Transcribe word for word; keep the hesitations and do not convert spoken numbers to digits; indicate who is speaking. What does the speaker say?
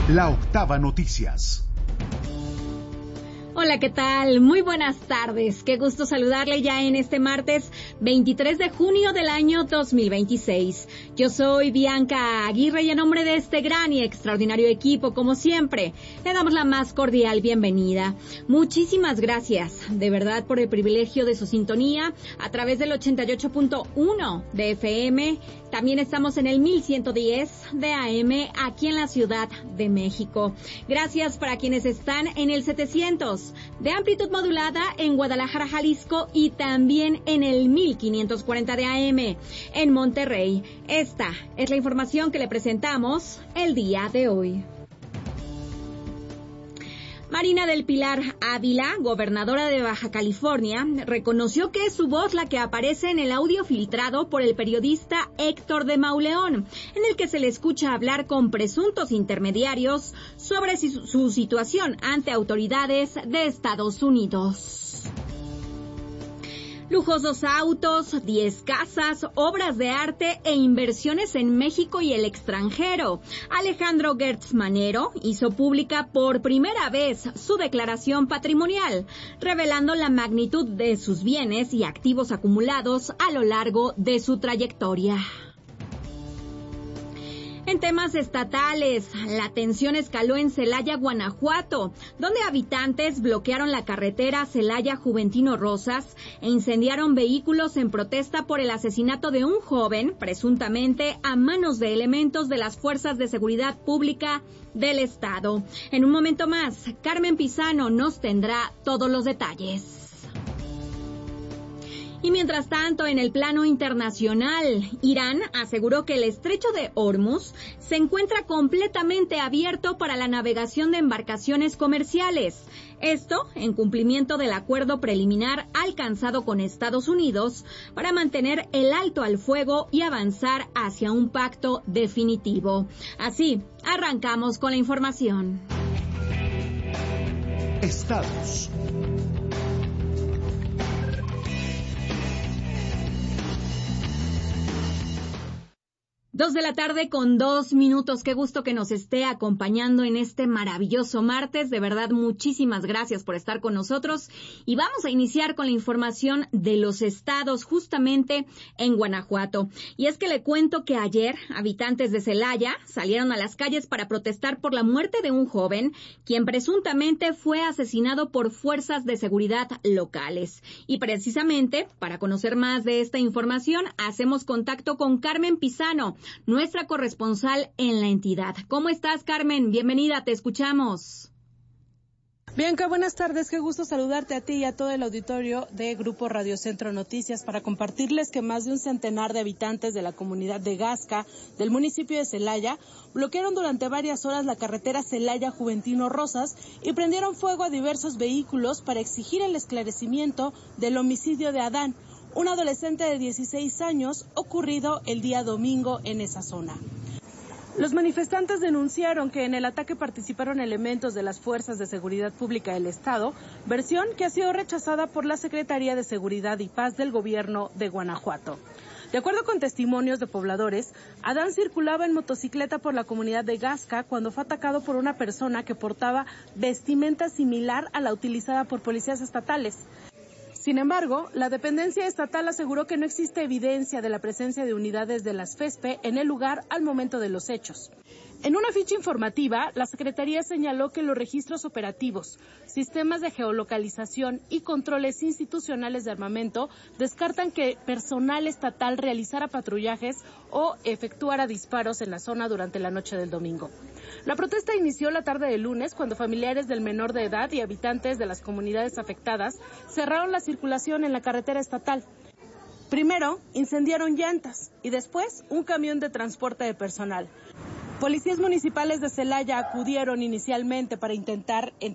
Speaker 1: La Octava Noticias.
Speaker 2: Hola, ¿qué tal? Muy buenas tardes. Qué gusto saludarle ya en este martes veintitrés de junio del año dos mil veintiséis. Yo soy Bianca Aguirre y en nombre de este gran y extraordinario equipo, como siempre, le damos la más cordial bienvenida. Muchísimas gracias, de verdad, por el privilegio de su sintonía a través del ochenta y ocho punto uno de F M. También estamos en el mil ciento diez de A M aquí en la Ciudad de México. Gracias para quienes están en el setecientos de amplitud modulada en Guadalajara, Jalisco, y también en el mil quinientos cuarenta de A M en Monterrey. Esta es la información que le presentamos el día de hoy. Marina del Pilar Ávila, gobernadora de Baja California, reconoció que es su voz la que aparece en el audio filtrado por el periodista Héctor de Mauleón, en el que se le escucha hablar con presuntos intermediarios sobre su, su situación ante autoridades de Estados Unidos. Lujosos autos, diez casas, obras de arte e inversiones en México y el extranjero. Alejandro Gertz Manero hizo pública por primera vez su declaración patrimonial, revelando la magnitud de sus bienes y activos acumulados a lo largo de su trayectoria. En temas estatales, la tensión escaló en Celaya, Guanajuato, donde habitantes bloquearon la carretera Celaya-Juventino Rosas e incendiaron vehículos en protesta por el asesinato de un joven, presuntamente a manos de elementos de las Fuerzas de Seguridad Pública del Estado. En un momento más, Carmen Pizano nos tendrá todos los detalles. Y mientras tanto, en el plano internacional, Irán aseguró que el estrecho de Hormuz se encuentra completamente abierto para la navegación de embarcaciones comerciales. Esto en cumplimiento del acuerdo preliminar alcanzado con Estados Unidos para mantener el alto al fuego y avanzar hacia un pacto definitivo. Así, arrancamos con la información.
Speaker 1: Estados.
Speaker 2: Dos de la tarde con dos minutos. Qué gusto que nos esté acompañando en este maravilloso martes. De verdad, muchísimas gracias por estar con nosotros. Y vamos a iniciar con la información de los estados, justamente en Guanajuato. Y es que le cuento que ayer, habitantes de Celaya salieron a las calles para protestar por la muerte de un joven, quien presuntamente fue asesinado por fuerzas de seguridad locales. Y precisamente, para conocer más de esta información, hacemos contacto con Carmen Pizano, nuestra corresponsal en la entidad. ¿Cómo estás, Carmen? Bienvenida, te escuchamos.
Speaker 3: Bianca, buenas tardes, qué gusto saludarte a ti y a todo el auditorio de Grupo Radio Centro Noticias para compartirles que más de un centenar de habitantes de la comunidad de Gasca, del municipio de Celaya, bloquearon durante varias horas la carretera Celaya-Juventino Rosas y prendieron fuego a diversos vehículos para exigir el esclarecimiento del homicidio de Adán, un adolescente de dieciséis años, ocurrido el día domingo en esa zona. Los manifestantes denunciaron que en el ataque participaron elementos de las Fuerzas de Seguridad Pública del Estado, versión que ha sido rechazada por la Secretaría de Seguridad y Paz del Gobierno de Guanajuato. De acuerdo con testimonios de pobladores, Adán circulaba en motocicleta por la comunidad de Gasca cuando fue atacado por una persona que portaba vestimenta similar a la utilizada por policías estatales. Sin embargo, la dependencia estatal aseguró que no existe evidencia de la presencia de unidades de las FESPE en el lugar al momento de los hechos. En una ficha informativa, la Secretaría señaló que los registros operativos, sistemas de geolocalización y controles institucionales de armamento descartan que personal estatal realizara patrullajes o efectuara disparos en la zona durante la noche del domingo. La protesta inició la tarde del lunes cuando familiares del menor de edad y habitantes de las comunidades afectadas cerraron la circulación en la carretera estatal. Primero, incendiaron llantas y después un camión de transporte de personal. Policías municipales de Celaya acudieron inicialmente para intentar